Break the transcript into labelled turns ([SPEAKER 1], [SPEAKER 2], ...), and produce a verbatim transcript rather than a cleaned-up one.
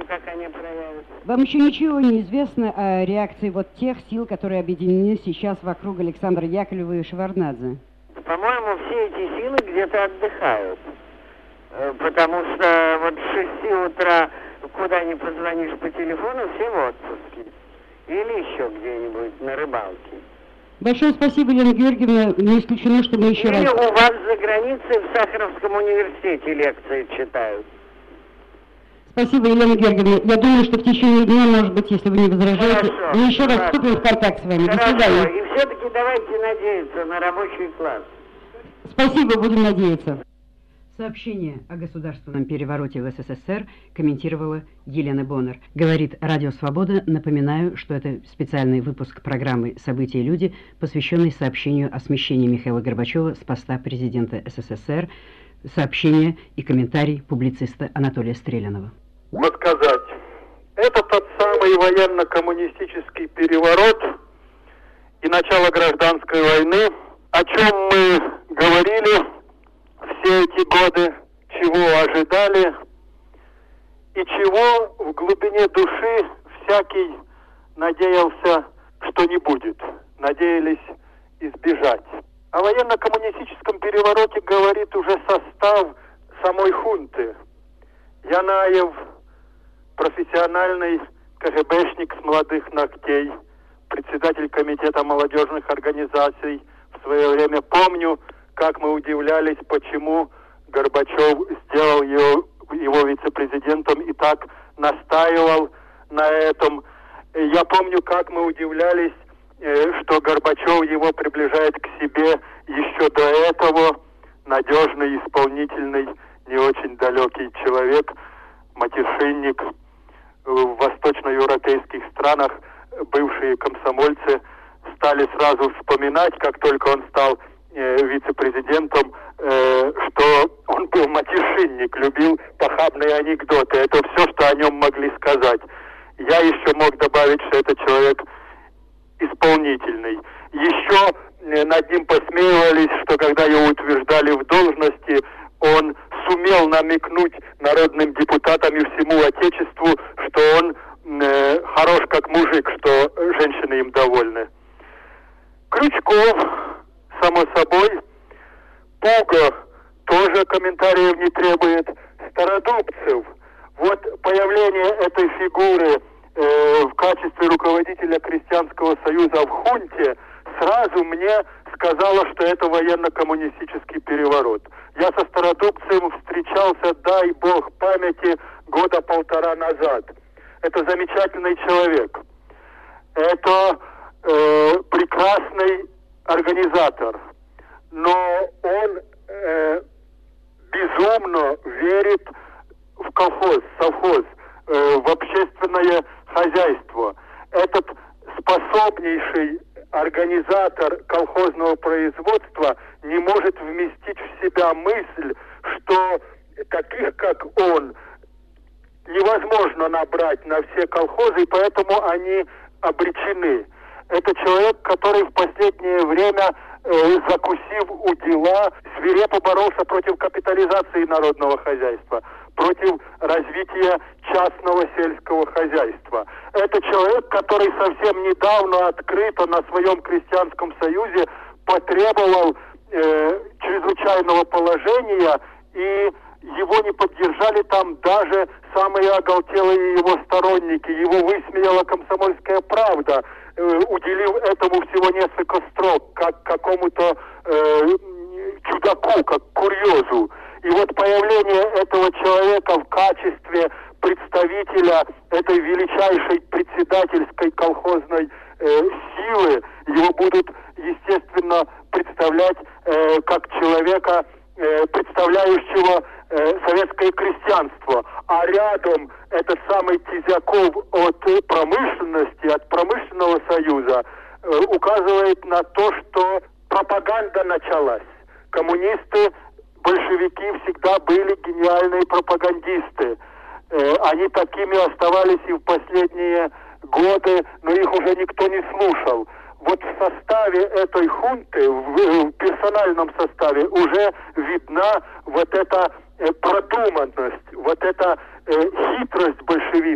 [SPEAKER 1] как они проявятся.
[SPEAKER 2] Вам еще ничего не известно о реакции вот тех сил, которые объединены сейчас вокруг Александра Яковлева и Шеварднадзе?
[SPEAKER 1] По-моему, все эти силы где-то отдыхают. Потому что вот с шести утра, куда ни позвонишь по телефону, все в отпуске. Или еще где-нибудь на рыбалке.
[SPEAKER 2] Большое спасибо, Елена Георгиевна. Не исключено, что мы еще
[SPEAKER 1] Или
[SPEAKER 2] раз...
[SPEAKER 1] у вас за границей в Сахаровском университете лекции читают.
[SPEAKER 2] Спасибо, Елена Георгиевна. Я думаю, что в течение дня, может быть, если вы не возражаете,
[SPEAKER 1] Хорошо,
[SPEAKER 2] мы еще раз
[SPEAKER 1] хорошо.
[SPEAKER 2] вступим в контакт с вами.
[SPEAKER 1] Хорошо.
[SPEAKER 2] До свидания.
[SPEAKER 1] И все-таки давайте надеяться на рабочий класс.
[SPEAKER 2] Спасибо, будем надеяться. Сообщение о государственном перевороте в СССР комментировала Елена Боннер. Говорит Радио Свобода. Напоминаю, что это специальный выпуск программы «События и люди», посвященный сообщению о смещении Михаила Горбачева с поста президента СССР. Сообщение и комментарий публициста Анатолия Стрелянова.
[SPEAKER 3] Вот сказать, это тот самый военно-коммунистический переворот и начало гражданской войны, о чем мы говорили все эти годы, чего ожидали и чего в глубине души всякий надеялся, что не будет, надеялись избежать. О военно-коммунистическом перевороте говорит уже состав самой хунты. Янаев, профессиональный КГБшник с молодых ногтей, председатель комитета молодежных организаций. В свое время помню, как мы удивлялись, почему Горбачев сделал его, его вице-президентом и так настаивал на этом. Я помню, как мы удивлялись, что Горбачев его приближает к себе еще до этого. Надежный, исполнительный, не очень далекий человек, матершинник. В восточноевропейских странах бывшие комсомольцы стали сразу вспоминать, как только он стал э, вице-президентом, э, что он был матершинник, любил похабные анекдоты. Это все, что о нем могли сказать. Я еще мог добавить, что это человек исполнительный. Еще э, над ним посмеивались, что когда его утверждали в должности, он сумел намекнуть народным депутатам и всему Отечеству, что он э, хорош как мужик, что женщины им довольны. Крючков, само собой, Пуга тоже комментариев не требует. Стародубцев, вот появление этой фигуры э, в качестве руководителя Крестьянского союза в хунте сразу мне сказала, что это военно-коммунистический переворот. Я со Стародубцевым встречался, дай бог памяти, года полтора назад. Это замечательный человек. Это э, прекрасный организатор. Но он э, безумно верит в колхоз, совхоз, э, в общественное хозяйство. Этот способнейший организатор колхозного производства не может вместить в себя мысль, что таких, как он, невозможно набрать на все колхозы, и поэтому они обречены. Это человек, который в последнее время, э, закусив у дела, свирепо боролся против капитализации народного хозяйства, против развития частного сельского хозяйства. Это человек, который совсем недавно открыто на своем крестьянском союзе потребовал э, чрезвычайного положения, и его не поддержали там даже самые оголтелые его сторонники. Его высмеяла «Комсомольская правда», э, уделив этому всего несколько строк, как какому-то э, чудаку, как курьезу. И вот появление этого человека в качестве представителя этой величайшей председательской колхозной э, силы, его будут, естественно, представлять э, как человека, э, представляющего э, советское крестьянство. А рядом этот самый Тизяков от промышленности, от промышленного союза, э, указывает на то, что пропаганда началась. Коммунисты, большевики всегда были гениальные пропагандисты. Э, они такими оставались и в последние годы, но их уже никто не слушал. Вот в составе этой хунты, в, в персональном составе, уже видна вот эта э, продуманность, вот эта э, хитрость большевиков.